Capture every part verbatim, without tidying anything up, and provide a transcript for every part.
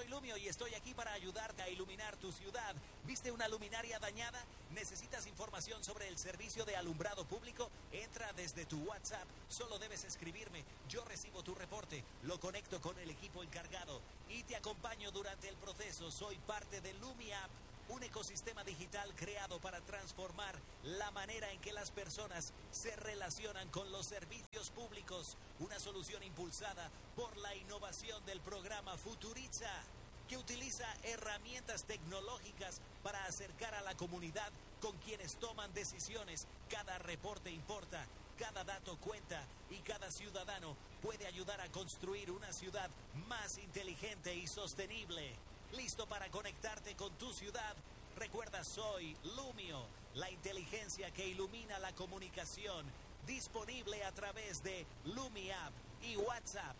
soy Lumio y estoy aquí para ayudarte a iluminar tu ciudad. ¿Viste una luminaria dañada? ¿Necesitas información sobre el servicio de alumbrado público? Entra desde tu WhatsApp. Solo debes escribirme. Yo recibo tu reporte, lo conecto con el equipo encargado y te acompaño durante el proceso. Soy parte de LumiApp, un ecosistema digital creado para transformar la manera en que las personas se relacionan con los servicios públicos. Una solución impulsada por la innovación del programa Futuriza, que utiliza herramientas tecnológicas para acercar a la comunidad con quienes toman decisiones. Cada reporte importa, cada dato cuenta y cada ciudadano puede ayudar a construir una ciudad más inteligente y sostenible. ¿Listo para conectarte con tu ciudad? Recuerda, soy Lumio, la inteligencia que ilumina la comunicación, disponible a través de LumiApp y WhatsApp.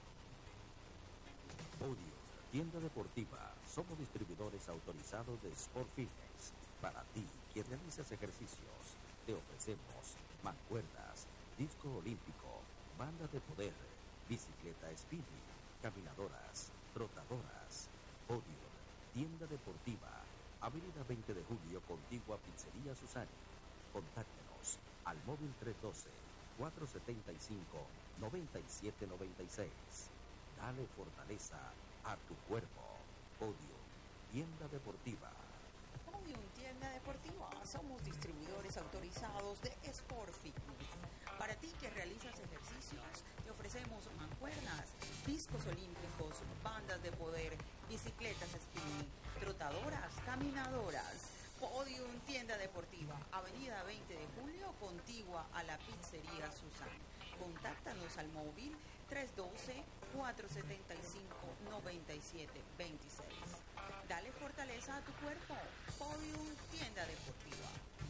Podio, tienda deportiva. Somos distribuidores autorizados de Sport Fitness. Para ti, que realizas ejercicios, te ofrecemos mancuernas, disco olímpico, banda de poder, bicicleta spinning, caminadoras, trotadoras. Podio, tienda deportiva, Avenida veinte de Julio, contigua Pizzería Susani. Contáctenos al móvil tres uno dos, cuatro siete cinco, nueve siete nueve seis. Dale fortaleza a tu cuerpo. Podio, tienda deportiva. Podium Tienda Deportiva. Somos distribuidores autorizados de Sport Fitness. Para ti que realizas ejercicios, te ofrecemos mancuernas, discos olímpicos, bandas de poder, bicicletas spinning, trotadoras, caminadoras. Podium Tienda Deportiva, Avenida veinte de Julio, contigua a la Pizzería Susana. Contáctanos al móvil tres uno dos, cuatro siete cinco, nueve siete dos seis. Dale fortaleza a tu cuerpo. Podium Tienda Deportiva.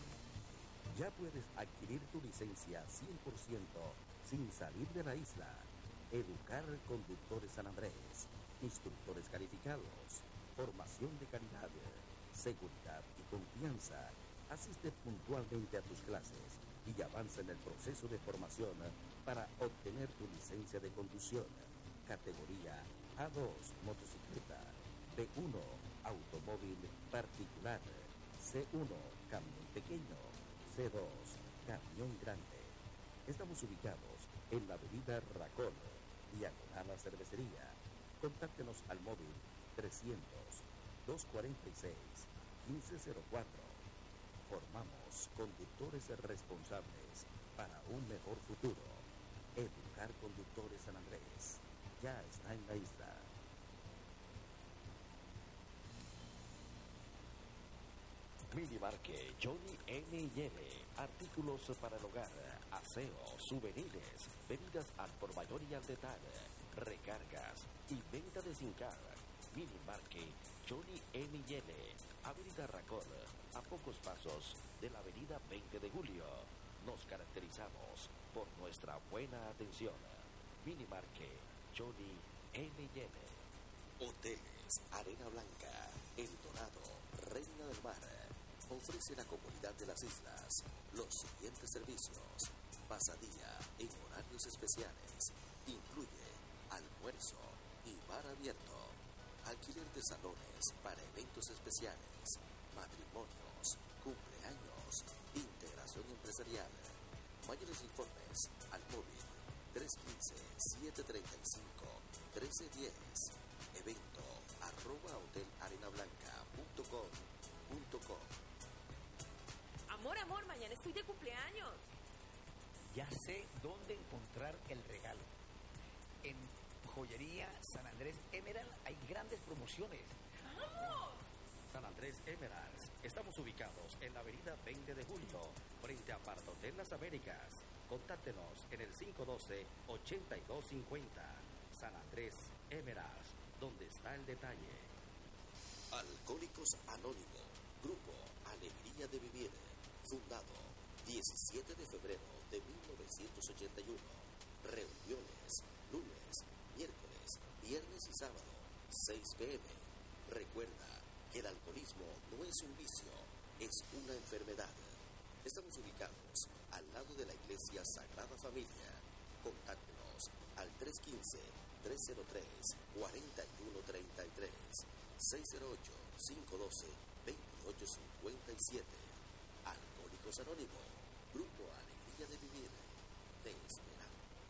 Ya puedes adquirir tu licencia cien por ciento sin salir de la isla. Educar Conductores San Andrés. Instructores calificados. Formación de calidad. Seguridad y confianza. Asiste puntualmente a tus clases y avanza en el proceso de formación para obtener tu licencia de conducción. Categoría A dos, motocicleta. B uno, automóvil particular. C uno, camión pequeño. C dos, camión grande. Estamos ubicados en la avenida Racón, diagonal a cervecería. Contáctenos al móvil trescientos, doscientos cuarenta y seis, quince cero cuatro. Formamos conductores responsables para un mejor futuro. Educar Conductores San Andrés ya está en la isla. Minimarket Johnny N y L. Artículos para el hogar, aseo, souvenirs, bebidas al por mayor y al detalle, recargas y venta de SIM card. Minimarket Johnny N y L. Avenida Racón, a pocos pasos de la Avenida veinte de Julio. Nos caracterizamos por nuestra buena atención. Minimarket Johnny N y L. Hoteles Arena Blanca, El Dorado, Reina del Mar. Ofrece la comunidad de las islas los siguientes servicios. Pasadía en horarios especiales. Incluye almuerzo y bar abierto. Alquiler de salones para eventos especiales, matrimonios, cumpleaños, integración empresarial. Mayores informes al móvil tres uno cinco, siete tres cinco, uno tres uno cero. Evento arroba hotelarenablanca punto com punto com. Amor, amor, mañana estoy de cumpleaños. Ya sé dónde encontrar el regalo. En Joyería San Andrés Emerald hay grandes promociones. ¡Vamos! San Andrés Emeralds. Estamos ubicados en la avenida veinte de Julio, frente a Pardotel Las Américas. Contáctenos en el cinco uno dos, ocho dos cinco cero. San Andrés Emeralds, donde está el detalle. Alcohólicos Anónimos, Grupo Alegría de Vivir, fundado diecisiete de febrero de mil novecientos ochenta y uno. Reuniones lunes, miércoles, viernes y sábado, seis pe eme. Recuerda que el alcoholismo no es un vicio, es una enfermedad. Estamos ubicados al lado de la iglesia Sagrada Familia. Contáctenos al tres uno cinco, tres cero tres, cuatro uno tres tres, seis cero ocho, cinco uno dos, dos ocho cinco siete. Alcohólicos Anónimos, Grupo Alegría de Vivir. Te esperamos.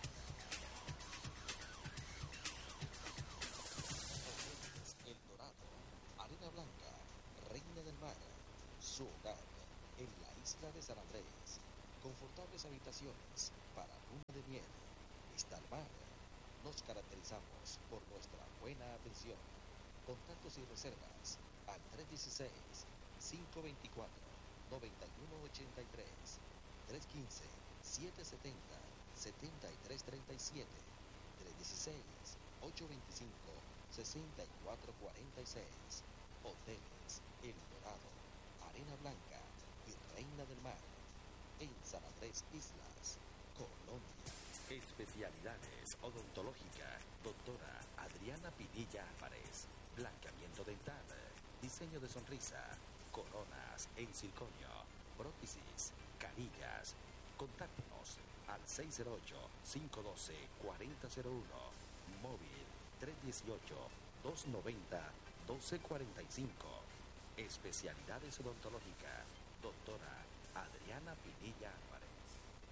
El Dorado, Arena Blanca, Reina del Mar, su hogar en la isla de San Andrés. Confortables habitaciones para luna de miel. Vista al mar. Nos caracterizamos por nuestra buena atención. Contactos y reservas al tres uno seis, cinco dos cuatro, nueve uno ocho tres, tres uno cinco, siete siete cero, siete tres tres siete, tres uno seis, ocho dos cinco, seis cuatro cuatro seis. Hoteles El Dorado, Arena Blanca y Reina del Mar. En San Andrés Islas, Colombia. Especialidades odontológica, doctora Adriana Pinilla Álvarez. Blanqueamiento dental, diseño de sonrisa, coronas en circonio, prótesis, carillas. Contáctenos al seis cero ocho, cinco uno dos, cuatro cero cero uno. Móvil tres uno ocho, dos nueve cero, uno dos cuatro cinco. Especialidades odontológica, doctora Adriana Pinilla Álvarez.